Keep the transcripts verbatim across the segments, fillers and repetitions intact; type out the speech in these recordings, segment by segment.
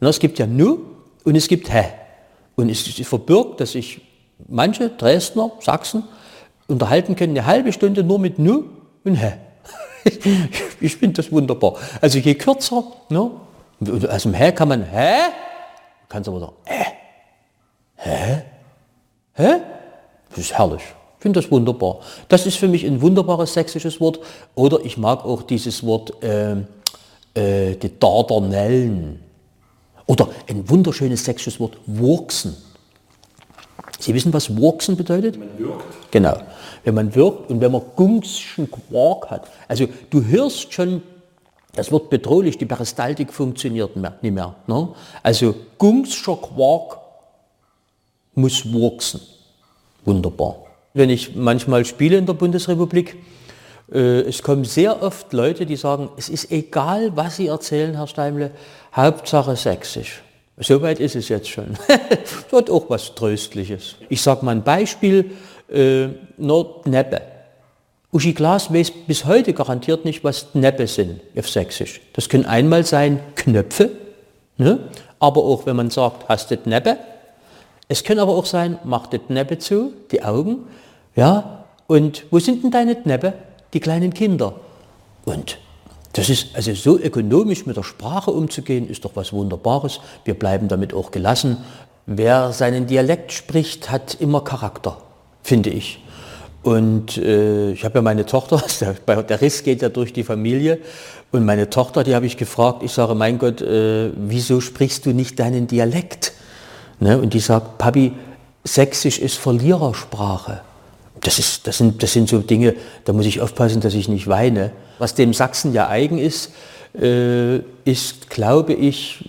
Na, es gibt ja nu und es gibt hä. Und es ist verbirgt, dass sich manche Dresdner, Sachsen unterhalten können eine halbe Stunde nur mit nu und hä. Ich finde das wunderbar. Also je kürzer, ne? Aus dem hä kann man hä, kannst aber sagen hä, hä, hä, das ist herrlich. Ich finde das wunderbar. Das ist für mich ein wunderbares sächsisches Wort. Oder ich mag auch dieses Wort äh, äh, die Dardanellen. Oder ein wunderschönes sächsisches Wort Wurksen. Sie wissen, was Wurksen bedeutet? Wenn man wirkt. Genau. Wenn man wirkt und wenn man Gungschen Quark hat. Also du hörst schon, das wird bedrohlich, die Peristaltik funktioniert mehr, nicht mehr. Ne? Also Gungscher Quark muss wurksen. Wunderbar. Wenn ich manchmal spiele in der Bundesrepublik, äh, es kommen sehr oft Leute, die sagen, es ist egal, was Sie erzählen, Herr Steimle, Hauptsache Sächsisch. Soweit ist es jetzt schon. Das hat auch was Tröstliches. Ich sage mal ein Beispiel, äh, nur Dneppe. Uschi Glas weiß bis heute garantiert nicht, was Dneppe sind auf Sächsisch. Das können einmal sein Knöpfe, ne? Aber auch wenn man sagt, hast du Dneppe? Es können aber auch sein, mach die Dneppe zu, die Augen, ja, und wo sind denn deine Dneppe? Die kleinen Kinder. Und das ist also so ökonomisch mit der Sprache umzugehen, ist doch was Wunderbares. Wir bleiben damit auch gelassen. Wer seinen Dialekt spricht, hat immer Charakter, finde ich. Und äh, ich habe ja meine Tochter, der, der Riss geht ja durch die Familie, und meine Tochter, die habe ich gefragt, ich sage, mein Gott, äh, wieso sprichst du nicht deinen Dialekt? Ne? Und die sagt, Papi, Sächsisch ist Verlierersprache. Das, ist, das, sind, das sind so Dinge, da muss ich aufpassen, dass ich nicht weine. Was dem Sachsen ja eigen ist, äh, ist, glaube ich,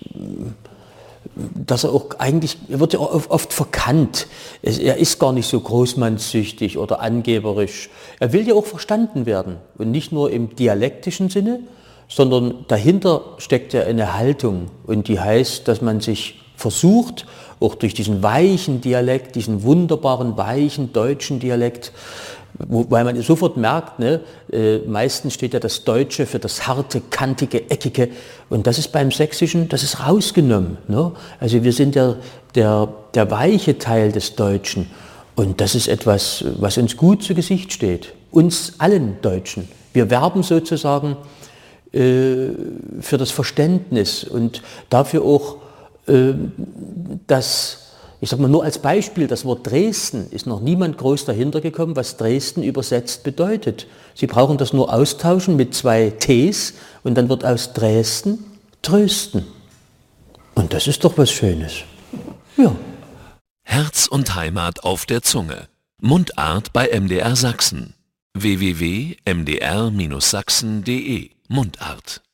dass er auch eigentlich, er wird ja oft, oft verkannt. Es, er ist gar nicht so großmannssüchtig oder angeberisch. Er will ja auch verstanden werden. Und nicht nur im dialektischen Sinne, sondern dahinter steckt ja eine Haltung. Und die heißt, dass man sich versucht, auch durch diesen weichen Dialekt, diesen wunderbaren, weichen deutschen Dialekt, wobei man sofort merkt, ne, äh, meistens steht ja das Deutsche für das harte, kantige, eckige, und das ist beim Sächsischen, das ist rausgenommen. Ne? Also wir sind der, der, der weiche Teil des Deutschen, und das ist etwas, was uns gut zu Gesicht steht, uns allen Deutschen. Wir werben sozusagen äh, für das Verständnis und dafür auch, äh, dass, ich sage mal nur als Beispiel, das Wort Dresden ist noch niemand groß dahinter gekommen, was Dresden übersetzt bedeutet. Sie brauchen das nur austauschen mit zwei Ts und dann wird aus Dresden Trösten. Und das ist doch was Schönes. Ja. Herz und Heimat auf der Zunge. Mundart bei M D R Sachsen. w w w punkt m d r Bindestrich sachsen punkt d e Mundart